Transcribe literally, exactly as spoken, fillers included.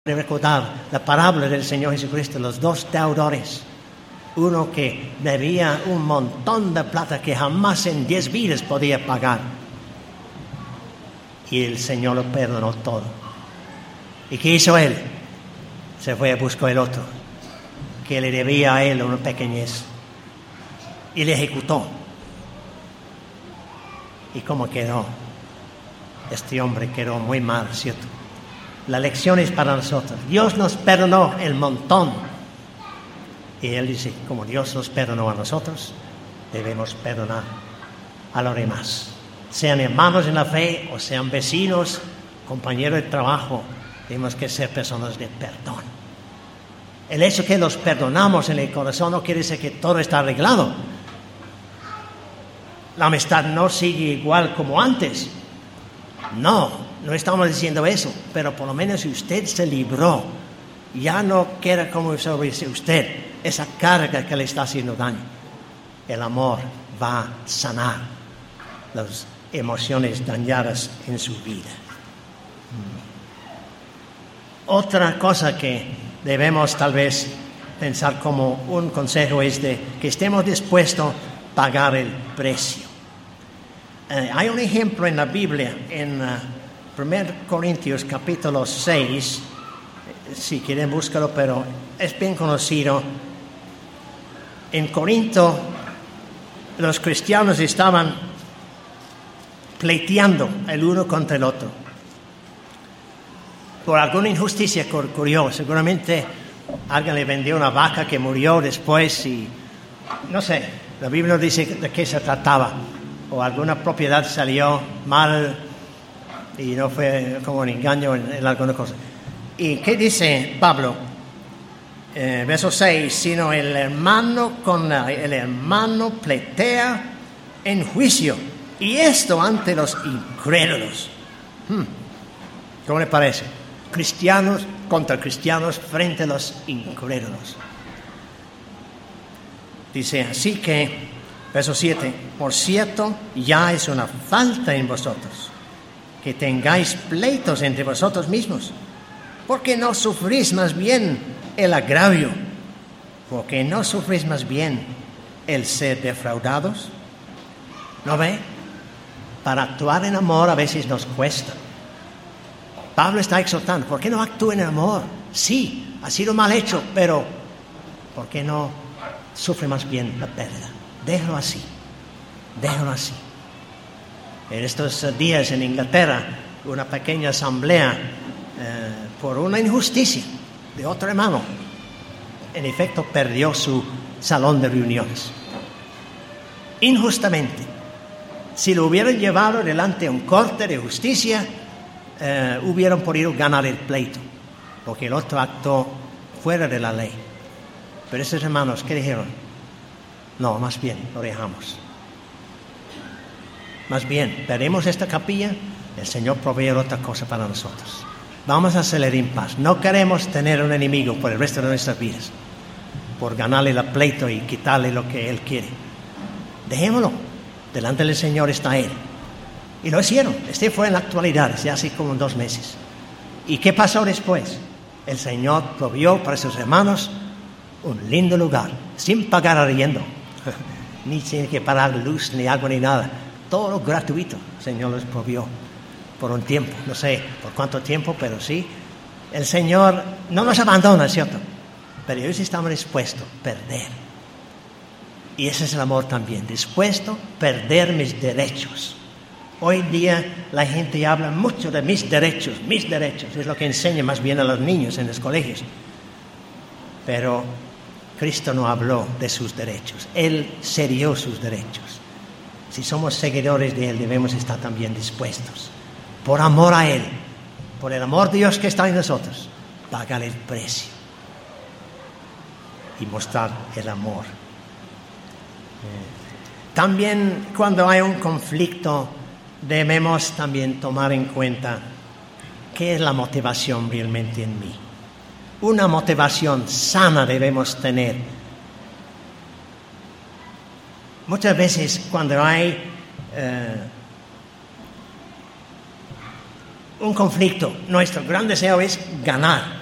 de recordar la parábola del Señor Jesucristo, los dos deudores. Uno que debía un montón de plata que jamás en diez vidas podía pagar. Y el Señor lo perdonó todo. ¿Y qué hizo él? Se fue a buscar el otro, que le debía a él una pequeñez. Y le ejecutó. ¿Y cómo quedó? Este hombre quedó muy mal, ¿cierto? La lección es para nosotros. Dios nos perdonó el montón. Y Él dice, como Dios nos perdonó a nosotros, debemos perdonar a los demás. Sean hermanos en la fe o sean vecinos, compañeros de trabajo, tenemos que ser personas de perdón. El hecho que los perdonamos en el corazón no quiere decir que todo está arreglado. La amistad no sigue igual como antes. No, no estamos diciendo eso, pero por lo menos si usted se libró, ya no queda como sobre usted esa carga que le está haciendo daño. El amor va a sanar las emociones dañadas en su vida. Otra cosa que debemos tal vez pensar como un consejo es de que estemos dispuestos a pagar el precio. Eh, hay un ejemplo en la Biblia, en uh, primero Corintios capítulo seis, si quieren búscalo, pero es bien conocido. En Corinto los cristianos estaban pleiteando el uno contra el otro por alguna injusticia que ocurrió. Seguramente alguien le vendió una vaca que murió después y no sé, la Biblia no dice de qué se trataba, o alguna propiedad salió mal y no fue como un engaño en, en alguna cosa. ¿Y qué dice Pablo? Eh, verso seis, sino el hermano con el hermano pletea en juicio, y esto ante los incrédulos. Hmm. ¿Cómo le parece? Cristianos contra cristianos frente a los incrédulos. Dice así que, verso siete, por cierto, ya es una falta en vosotros que tengáis pleitos entre vosotros mismos, porque no sufrís más bien el agravio, porque no sufrís más bien el ser defraudados. ¿No ve? Para actuar en amor a veces nos cuesta. Pablo está exhortando, ¿por qué no actúa en amor? Sí, ha sido mal hecho, pero ¿por qué no sufre más bien la pérdida? Déjalo así, déjalo así. En estos días en Inglaterra, una pequeña asamblea eh, por una injusticia de otro hermano, en efecto perdió su salón de reuniones. Injustamente. Si lo hubieran llevado delante a un corte de justicia, eh, hubieran podido ganar el pleito, porque el otro actuó fuera de la ley. Pero esos hermanos, ¿qué dijeron? No, más bien, lo dejamos. Más bien, veremos esta capilla, el Señor provee otra cosa para nosotros. Vamos a hacerle en paz. No queremos tener un enemigo por el resto de nuestras vidas, por ganarle el pleito y quitarle lo que Él quiere. Dejémoslo. Delante del Señor está Él. Y lo hicieron. Este fue en la actualidad, ya hace como dos meses. ¿Y qué pasó después? El Señor provió para sus hermanos un lindo lugar, sin pagar arriendo. Ni tiene que pagar luz, ni agua, ni nada. Todo gratuito. El Señor los provió por un tiempo. No sé por cuánto tiempo, pero sí. El Señor no nos abandona, ¿cierto? Pero ellos estaban dispuestos a perder. Y ese es el amor también, dispuesto a perder mis derechos. Hoy día la gente habla mucho de mis derechos, mis derechos. Es lo que enseña más bien a los niños en los colegios. Pero Cristo no habló de sus derechos. Él cedió sus derechos. Si somos seguidores de Él, debemos estar también dispuestos, por amor a Él, por el amor de Dios que está en nosotros, pagar el precio y mostrar el amor. También cuando hay un conflicto debemos también tomar en cuenta qué es la motivación realmente en mí. Una motivación sana debemos tener. Muchas veces cuando hay eh, un conflicto, nuestro gran deseo es ganar.